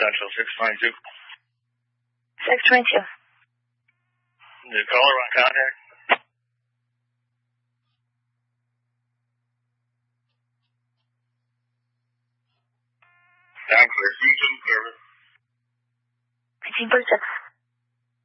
Central 622. 622. The caller on contact. Sound clear. Houston service. 1846.